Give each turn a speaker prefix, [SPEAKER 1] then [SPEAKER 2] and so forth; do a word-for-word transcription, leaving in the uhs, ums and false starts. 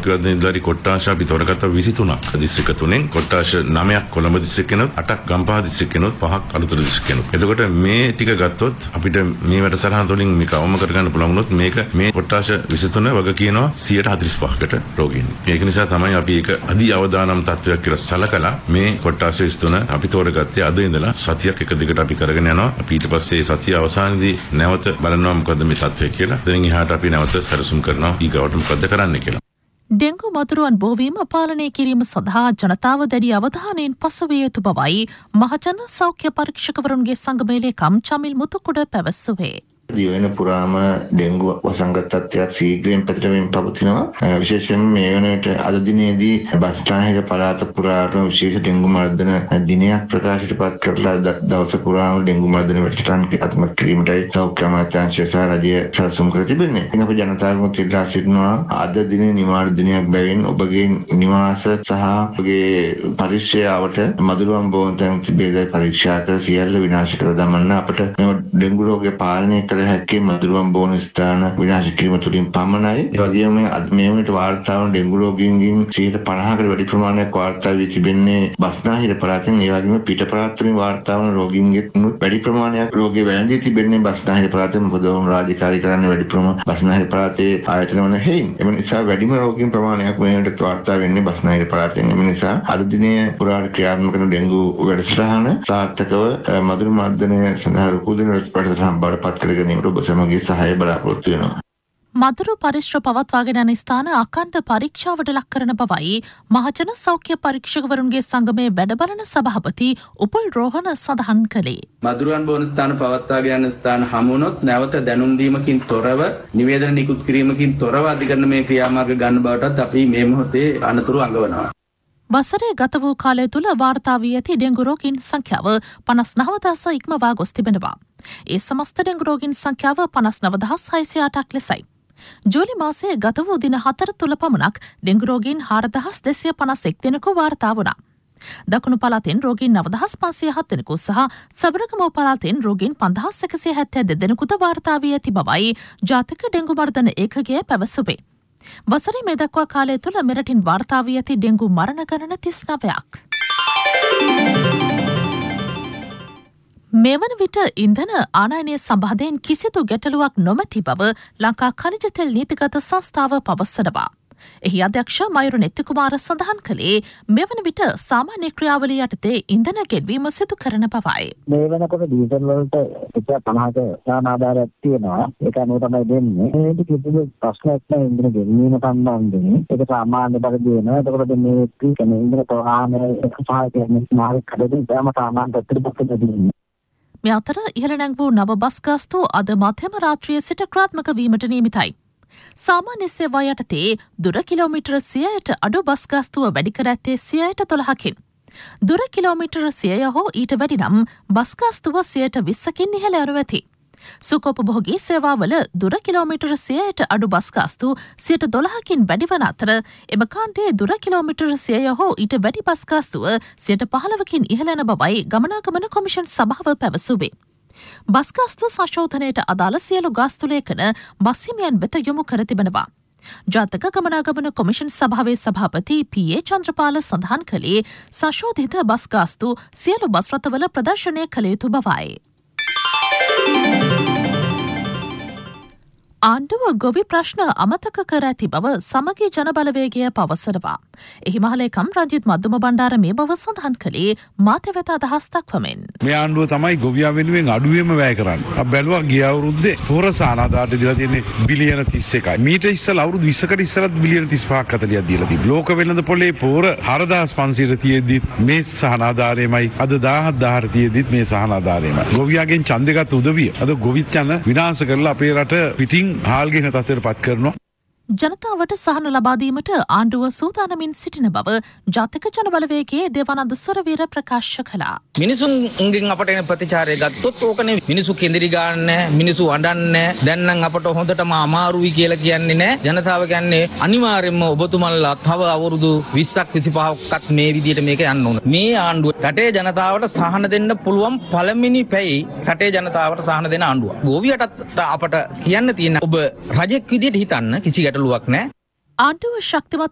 [SPEAKER 1] මන්ත්‍රීවරයා නිලධාරී කොට්ටාශ අපි තෝරගත්තා විසිතුනක් දිස්ත්‍රික්ක තුනෙන් කොට්ටාශ නවයක් කොළඹ දිස්ත්‍රික්කෙනොත් අටක් ගම්පහ දිස්ත්‍රික්කෙනොත් පහක් අලුතර දිස්ත්‍රික්කෙනොත්. එතකොට මේ ටික ගත්තොත් අපිට මේ වැඩසටහන තුළින් මේක අවම කරගන්න පුළුවන් වුණොත් මේක මේ කොට්ටාශ විසිතුන වග කියනවා සියයට හතළිස් පහකට රෝගීන්. ඒක නිසා තමයි අපි ඒක අධි අවදානම් තත්ත්වයක් කියලා සලකලා මේ කොට්ටාශ විසිතුන අපි තෝරගත්තේ. අද ඉඳලා සතියක් එක දිගට අපි කරගෙන යනවා. අපි ඊට පස්සේ සතිය අවසානයේදී නැවත බලනවා මොකද්ද මේ තත්ත්වය කියලා. දැන් එහාට අපි නැවත සැලසුම් කරනවා ඊගවට මොකද්ද කරන්න කියලා.
[SPEAKER 2] ඩෙංගු මදුරුවන් බෝවීම පාලනය කිරීම සඳහා ජනතාව දැඩි අවධානයෙන් පසුවිය යුතු බවයි මහජන සෞඛ්‍ය පරීක්ෂකවරුන්ගේ සංගමේ ලේකම් චමිල් මුතුකුඩ පැවසුවේ.
[SPEAKER 3] දිවෙන පුරාම ඩෙංගු වසංගත තත්ත්වයක් ශීඝ්‍රයෙන් පැතිරෙමින් පවතිනවා. විශේෂයෙන්ම මේ වෙනකොට අද දිනේදී බස්නාහිර පළාත පුරාම විශේෂ ඩෙංගු මර්ධන දිනයක් ප්‍රකාශයට පත් කරලා දවස පුරාම ඩෙංගු මර්ධන වැඩසටහන් ක්‍රියාත්මක කිරීමටයි සෞඛ්‍ය අමාත්‍යාංශය සහ රජය සැලසුම් කර තිබෙන්නේ. ඉතින් අපි ජනතාවගෙන් ඉල්ලා සිටිනවා අද දිනේ නිවාඩු දිනයක් බැවින් ඔබගේ නිවාස සහ ඔබගේ පරිශ්‍රයාවට මදුරුවන් බෝවන් තැන් තිබේදයි පරීක්ෂා කර සියල්ල විනාශ කර දමන්න අපට මේ ඩෙංගු රෝගය පාලනය කර හැකි මදුරුවන් බෝන ස්ථාන විනාශ කිරීම තුළින් පමණයි. ඒ වගේම අද මේ වෙනට වාර්තා වන ඩෙංගු රෝගීන්ගෙන් සියයට පනහකට වැඩි ප්‍රමාණයක් වාර්තා වී තිබෙන්නේ බස්නාහිර පළාතෙන්. ඒ වගේම පිට පළාත් වලින් වාර්තා වන රෝගීන්ගෙන් වැඩි ප්‍රමාණයක් රෝගී වැළඳී තිබෙන්නේ බස්නාහිර පළාතෙන්. මොකද වුන් රාජකාරී කරන්නේ වැඩි ප්‍රමාණයක් බස්නාහිර පළාතේ ආයතන වන හේයින්. එම නිසා වැඩිම රෝගීන් ප්‍රමාණයක් මේ වෙනට වාර්තා වෙන්නේ බස්නාහිර පළාතෙන්. එම නිසා අද දිනේ පුරාට ක්‍රියාත්මක කරන ඩෙංගු වැඩසටහන සාර්ථකව මදුරු මර්ධනය සඳහා රුකුල් දින වැඩසටහන බාරපත් කරගෙන ඔබ සමගී සහාය බලාපොරොත්තු වෙනවා.
[SPEAKER 2] මදුරු පරිශ්‍ර පවත්වාගෙන යන ස්ථාන අඛණ්ඩ පරීක්ෂාවට ලක් කරන බවයි මහජන සෞඛ්‍ය පරීක්ෂකවරුන්ගේ සංගමේ වැඩබලන සභාපති උපුල් රෝහණ සඳහන් කළේ.
[SPEAKER 4] මදුරුවන් බෝන ස්ථාන පවත්වාගෙන යන ස්ථාන හමුනොත් නැවත දැනුම් දීමකින් තොරව නිවේදන නිකුත් කිරීමකින් තොරව අධිකරණ මේ ක්‍රියාමාර්ග ගන්න බවටත් අපි මේ මොහොතේ අනතුරු අඟවනවා.
[SPEAKER 2] වසරේ ගත වූ කාලය තුළ වාර්තා වී ඇති ඩෙංගු රෝගීන් සංඛ්‍යාව පනස් නව දහස ඉක්මවා ගොස් තිබෙනවා. ඒ සමස්ත ඩෙංගු රෝගීන් සංඛ්‍යාව පනස් නව දහස් හයසිය අටක් ලෙසයි. ජූලි මාසයේ ගත වූ දින හතර තුළ පමණක් ඩෙංගු රෝගීන් හාරදහස් දෙසිය පනස් එක් දෙනෙකු වාර්තා වුණා. දකුණු පළාතෙන් රෝගීන් නවදහස් පන්සිය හත් දෙනෙකු සහ සබරගමුව පළාතෙන් රෝගීන් පන්දහස් එකසිය හැත්තෑ දෙක දෙනෙකුද වාර්තා වී ඇති බවයි ජාතික ඩෙංගු මර්ධන ඒකකය පැවසුවේ. වසරේ මේ දක්වා කාලය තුළ මෙරටින් වාර්තා වී ඇති ඩෙංගු මරණ ගණන තිස් නවයක්. මේ වන විට ඉන්ධන ආනයනය සම්බන්ධයෙන් කිසිදු ගැටලුවක් නොමැති බව ලංකා ඛනිජ තෙල් නීතිගත සංස්ථාව පවසනවා. එහි අධ්‍යක්ෂ මයුරු නෙත්තිකුමාර සඳහන් කළේ මෙවන විට සාමාන්‍ය ක්‍රියාවලිය යටතේ ඉන්ධන ගෙන්වීම සිදු කරන බවයි.
[SPEAKER 5] මේ වෙනකොට ඩීසල් වලට එක පනහක යාන ආධාරයක් තියෙනවා. ඒක අනුව තමයි දෙන්නේ. මේක කිසිදු ප්‍රශ්නයක් නැහැ ඉන්ධන ගෙන්වීම සම්බන්ධයෙන්. ඒක සාමාන්‍ය පරිදි වෙනවා. එතකොට මේ කියන්නේ ඉන්ධන ප්‍රවාහන සහායකයන් මාර්ග කඩේදී තම සාමාන්‍ය ප්‍රතිපත්ති දෙන්නේ.
[SPEAKER 2] මේ අතර ඉහළ නැං වූ නව බස් ගාස්තු අද මධ්‍යම රාත්‍රියේ සිට ක්‍රියාත්මක වීමට නියමිතයි. සාමාන්‍ය සේවා යටතේ දුර කිලෝමීටර සියයට අඩු බස් ගාස්තුව වැඩි කර ඇත්තේ සියයට දොළහකින්. දුර කිලෝමීටර සියය හෝ ඊට වැඩි නම් බස් ගාස්තුව සියයට විස්සකින් ඉහළ යනු ඇති. සුකෝපභෝගී සේවාවල දුර කිලෝමීටර සියයට අඩු බස් ගාස්තු සියයට දොළහකින් වැඩි වන අතර එම කාණ්ඩයේ දුර කිලෝමීටර සියය හෝ ඊට වැඩි බස් ගාස්තුව සියයට පහළවකින් ඉහළ යන බවයි ගමනාගමන කොමිෂන් සභාව පැවසුවේ. බස් ගාස්තු සංශෝධනයට අදාළ සියලු ගාස්තු ලේඛන බස් හිමියන් වෙත යොමු කර තිබෙනවා. ජාතික ගමනාගමන කොමිෂන් සභාවේ සභාපති පී.ඒ. චන්ද්‍රපාල සඳහන් කළේ සංශෝධිත බස් ගාස්තු සියලු බස් රථවල ප්‍රදර්ශනය කළ යුතු බවයි. ආණ්ඩුව ගොවි ප්‍රශ්න අමතක කර ඇති බව සමගී ජනබලවේගය පවසනවා. එහි මහලේකම් රංජිත් මද්දුම බණ්ඩාර මේ බව සඳහන් කළේ මාධ්‍ය වෙත අදහස් දක්වමින්.
[SPEAKER 6] මේ ආණ්ඩුව තමයි ගොවියා වෙනුවෙන් අඩුවෙන්ම වැය කරන්නේ. අපි බැලුවා ගිය අවුරුද්දේ පොර සානාදාට දීලා තියෙන්නේ බිලියන තිස් එකයි. මීට ඉස්සෙල්ලා අවුරුදු විස්සකට ඉස්සෙල්ලත් බිලියන තිස් පහක් හතලිහක් දීලා තිබ්බා. ලෝක වෙළඳ පොලේ පොර හාරදාස් පන්සීයට තියෙද්දි මේ සහනාධාරයමයි අද දාහක් දාහට තියෙද්දිත් මේ සහනාධාරයමයි. ගොවියාගෙන් ඡන්දෙ ගත් උදවිය අද ගොවිත් යන විනාශ කරලා අපේ රට පිටින් හාල්ගෙන තත්ත්වයට පත් කරනවා.
[SPEAKER 2] ජනතාවට සහන ලබා දීමට ආණ්ඩුව සූදානමින් සිටින බව ජාතික ජනබලවේගයේ දේවානන්ද සොරවීර ප්‍රකාශ කළා.
[SPEAKER 7] මිනිසුන්ගෙන් අපට එන ප්‍රතිචාරය ගත්තොත් ඕකනේ මිනිසු කෙඳිරි ගන්නෑ මිනිසු අඬන්නේ දැන් නම් අපට හොඳටම අමාරුයි කියලා කියන්නේ නෑ. ජනතාව කියන්නේ අනිවාර්යයෙන්ම ඔබතුමන්ලා තව අවුරුදු විස්සක් විසිපහක්වත් මේ විදිහට මේක යන්න ඕන. මේ ආණ්ඩුව රටේ ජනතාවට සහන දෙන්න පුළුවන් පළවෙනි පැයි රටේ ජනතාවට සහන දෙන ආණ්ඩුව. ගෝවියටත් අපට කියන්න තියෙන ඔබ රජෙක් විදිහට හිතන්න කිසි ගැටලුවක් නෑ.
[SPEAKER 2] ආණ්ඩුව ශක්තිමත්